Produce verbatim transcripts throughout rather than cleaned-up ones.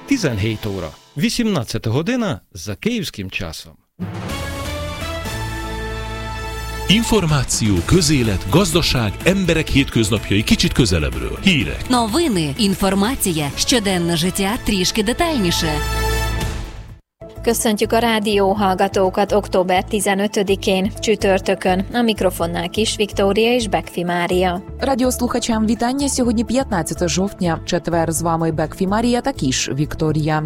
tizenhét óра. вісімнадцята година за київським часом. Információ, közélet, gazdaság, emberek hétköznapjai kicsit közelebbről. Hírek. Новини, інформація, щоденне життя трішки детальніше. Köszöntjük a rádió hallgatókat október tizenötödikén, csütörtökön. A mikrofonnál Kis Viktória és Bekfi Mária. Радіослухачам вітання. Сьогодні п'ятнадцяте жовтня, четвер. З вами Бекфі Mária та Кіш Вікторія.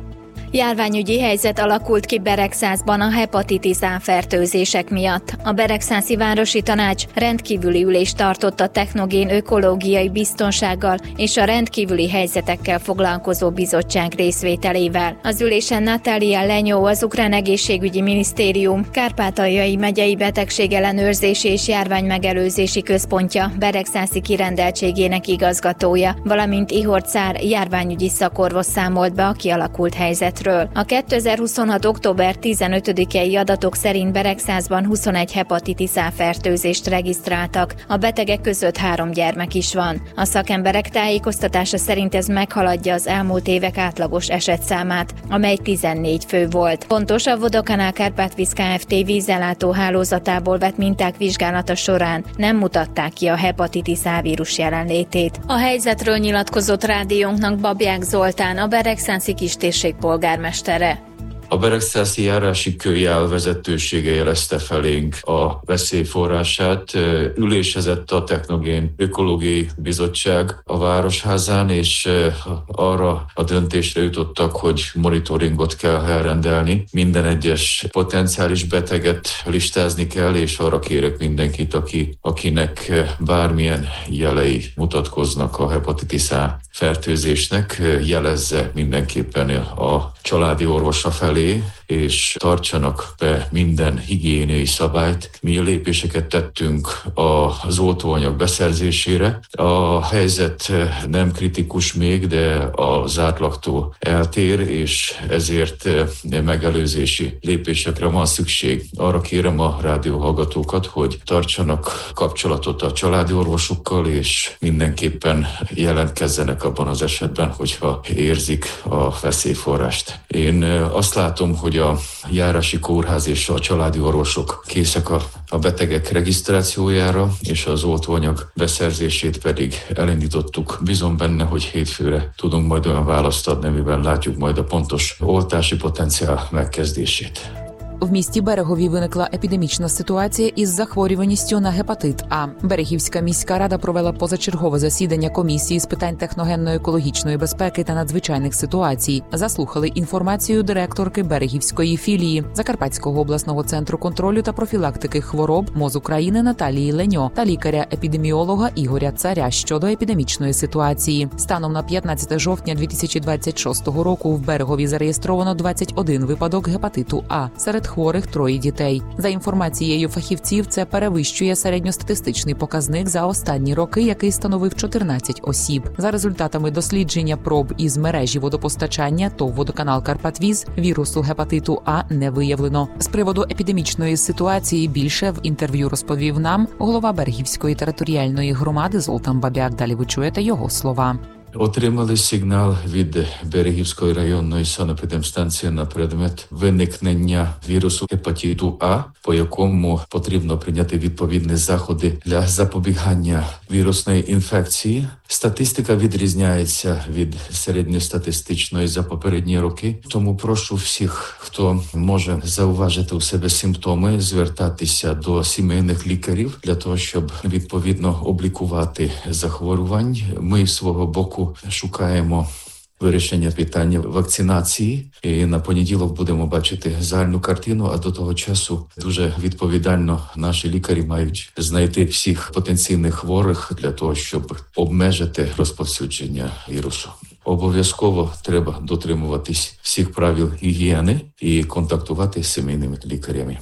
Járványügyi helyzet alakult ki Beregszászban a hepatitis A fertőzések miatt. A Beregszászi Városi Tanács rendkívüli ülést tartott a technogén ökológiai biztonsággal és a rendkívüli helyzetekkel foglalkozó bizottság részvételével. Az ülésen Natália Lenyó, az Ukrán Egészségügyi Minisztérium Kárpátaljai Megyei Betegségellenőrzési és Járványmegelőzési Központja beregszászi kirendeltségének igazgatója, valamint Ihor Cár járványügyi szakorvos számolt be a kialakult helyzetről. A kétezer-huszonhat. október tizenötödikei adatok szerint Beregszászban huszonegy hepatitis A fertőzést regisztráltak, a betegek között három gyermek is van. A szakemberek tájékoztatása szerint ez meghaladja az elmúlt évek átlagos esetszámát, amely tizennégy fő volt. Pontos, a Vodafone Kárpátvíz Kft. Vízellátó hálózatából vett minták vizsgálata során nem mutatták ki a hepatitis A vírus jelenlétét. A helyzetről nyilatkozott rádiónknak Babják Zoltán, a Beregszászi kistérség polgármestere. A beregszászi járási kőjár vezetősége jelezte felénk a veszélyforrását. Ülésezett a Technogén Ökológiai Bizottság a Városházán, és arra a döntésre jutottak, hogy monitoringot kell elrendelni. Minden egyes potenciális beteget listázni kell, és arra kérek mindenkit, aki, akinek bármilyen jelei mutatkoznak a hepatitis A fertőzésnek, jelezze mindenképpen a családi orvosa felé, és tartsanak be minden higiéniai szabályt. Mi lépéseket tettünk az oltóanyag beszerzésére. A helyzet nem kritikus még, de az átlagtól eltér, és ezért megelőzési lépésekre van szükség. Arra kérem a rádióhallgatókat, hogy tartsanak kapcsolatot a családi orvosukkal, és mindenképpen jelentkezzenek abban az esetben, hogyha érzik a veszélyforrást. Én azt látom, hogy a járási kórház és a családi orvosok készek a, a betegek regisztrációjára, és az oltóanyag beszerzését pedig elindítottuk. Bízom benne, hogy hétfőre tudunk majd olyan választ adni, mivel látjuk majd a pontos oltási potenciál megkezdését. В місті Берегові виникла епідемічна ситуація із захворюваністю на гепатит А. Берегівська міська рада провела позачергове засідання комісії з питань техногенно-екологічної безпеки та надзвичайних ситуацій. Заслухали інформацію директорки Берегівської філії Закарпатського обласного центру контролю та профілактики хвороб МОЗ України Наталії Леньо та лікаря-епідеміолога Ігоря Царя щодо епідемічної ситуації. Станом на п'ятнадцяте жовтня дві тисячі двадцять шостого року в Берегові зареєстровано двадцять один випадок гепатиту А. Серед хворих троє дітей. За інформацією фахівців, це перевищує середньостатистичний показник за останні роки, який становив чотирнадцять осіб. За результатами дослідження проб із мережі водопостачання ТОВ «Водоканал Карпатвіз» вірусу гепатиту А не виявлено. З приводу епідемічної ситуації більше в інтерв'ю розповів нам голова Берегівської територіальної громади Золтан Бабяк. Далі ви чуєте його слова. Отримали сигнал від Берегівської районної санепідемстанції на предмет виникнення вірусу гепатиту А, по якому потрібно прийняти відповідні заходи для запобігання вірусної інфекції. Статистика відрізняється від середньостатистичної за попередні роки, тому прошу всіх, хто може зауважити у себе симптоми, звертатися до сімейних лікарів для того, щоб відповідно облікувати захворювань. Ми з свого боку шукаємо вирішення питання вакцинації, і на понеділок будемо бачити загальну картину, а до того часу дуже відповідально наші лікарі мають знайти всіх потенційних хворих для того, щоб обмежити розповсюдження вірусу. Обов'язково треба дотримуватись всіх правил гігієни і контактувати з сімейними лікарями.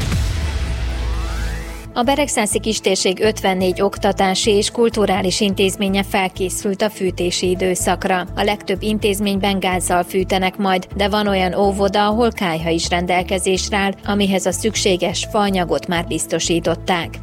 A beregszászi kistérség ötvennégy oktatási és kulturális intézménye felkészült a fűtési időszakra. A legtöbb intézményben gázzal fűtenek majd, de van olyan óvoda, ahol kályha is rendelkezésre áll, amihez a szükséges faanyagot már biztosították.